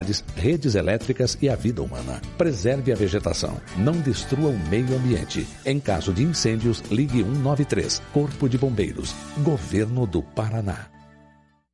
cidades, redes elétricas e a vida humana. Preserve a vegetação. Não destrua o meio ambiente. Em caso de incêndios, ligue 193, Corpo de Bombeiros, Governo do Paraná.